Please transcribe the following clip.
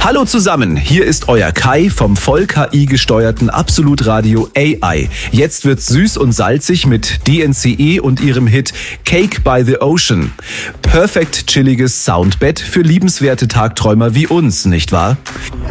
Hallo zusammen, hier ist euer Kai vom voll KI gesteuerten Absolutradio AI. Jetzt wird's süß und salzig mit DNCE und ihrem Hit Cake by the Ocean. Perfekt chilliges Soundbett für liebenswerte Tagträumer wie uns, nicht wahr?